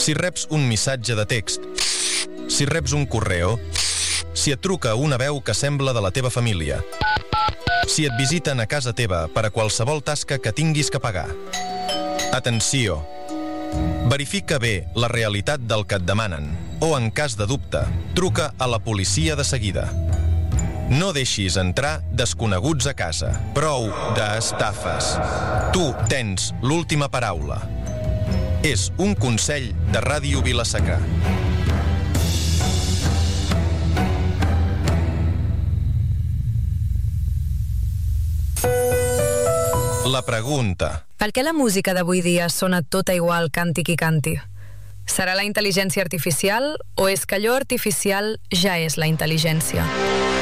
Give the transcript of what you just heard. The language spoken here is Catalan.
Si reps un missatge de text, si reps un correo, si et truca una veu que sembla de la teva família, si et visiten a casa teva per a qualsevol tasca que tinguis que pagar. Atenció! Verifica bé la realitat del que et demanen o, en cas de dubte, truca a la policia de seguida. No deixis entrar desconeguts a casa. Prou d'estafes. Tu tens l'última paraula. És un consell de Ràdio Vila-sacra. La pregunta. Per què la música d'avui dia sona tota igual canti qui canti? Serà la intel·ligència artificial o és que allò artificial ja és la intel·ligència?